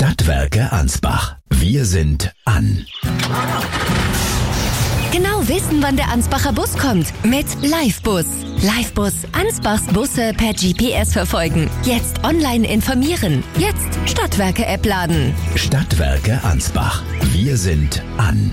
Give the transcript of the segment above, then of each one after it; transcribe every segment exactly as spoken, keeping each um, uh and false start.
Stadtwerke Ansbach. Wir sind an. Genau wissen, wann der Ansbacher Bus kommt. Mit Livebus. Livebus. Ansbachs Busse per G P S verfolgen. Jetzt online informieren. Jetzt Stadtwerke-App laden. Stadtwerke Ansbach. Wir sind an.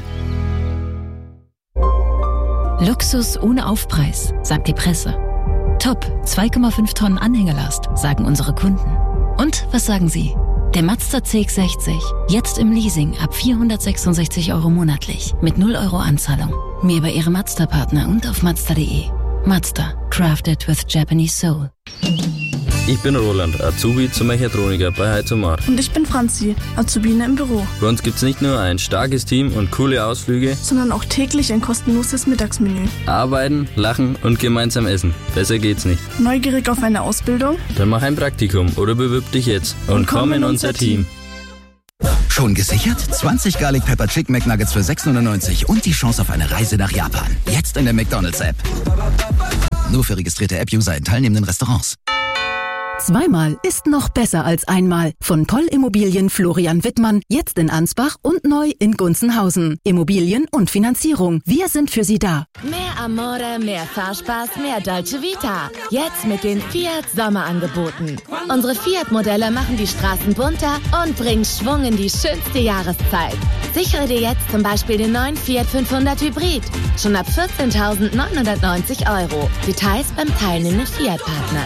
Luxus ohne Aufpreis, sagt die Presse. Top, zwei Komma fünf Tonnen Anhängelast, sagen unsere Kunden. Und was sagen Sie? Der Mazda C X sechzig, jetzt im Leasing ab vierhundertsechsundsechzig Euro monatlich, mit null Euro Anzahlung. Mehr über Ihre Mazda-Partner und auf mazda punkt de. Mazda, crafted with Japanese soul. Ich bin Roland, Azubi zum Mechatroniker bei Heizomar. Und ich bin Franzi, Azubine im Büro. Bei uns gibt's nicht nur ein starkes Team und coole Ausflüge, sondern auch täglich ein kostenloses Mittagsmenü. Arbeiten, lachen und gemeinsam essen. Besser geht's nicht. Neugierig auf eine Ausbildung? Dann mach ein Praktikum oder bewirb dich jetzt und, und komm in unser Team. Schon gesichert? zwanzig Garlic Pepper Chicken McNuggets für sechs neunundneunzig und die Chance auf eine Reise nach Japan. Jetzt in der McDonald's-App. Nur für registrierte App-User in teilnehmenden Restaurants. Zweimal ist noch besser als einmal. Von Poll Immobilien Florian Wittmann, jetzt in Ansbach und neu in Gunzenhausen. Immobilien und Finanzierung. Wir sind für Sie da. Mehr Amore, mehr Fahrspaß, mehr Dolce Vita. Jetzt mit den Fiat Sommerangeboten. Unsere Fiat-Modelle machen die Straßen bunter und bringen Schwung in die schönste Jahreszeit. Sichere dir jetzt zum Beispiel den neuen Fiat fünfhundert Hybrid. Schon ab vierzehntausendneunhundertneunzig Euro. Details beim teilnehmenden Fiat-Partner.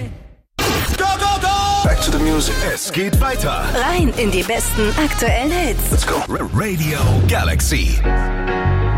Back to the music. Es geht weiter. Rein in die besten aktuellen Hits. Let's go. Radio Galaxy.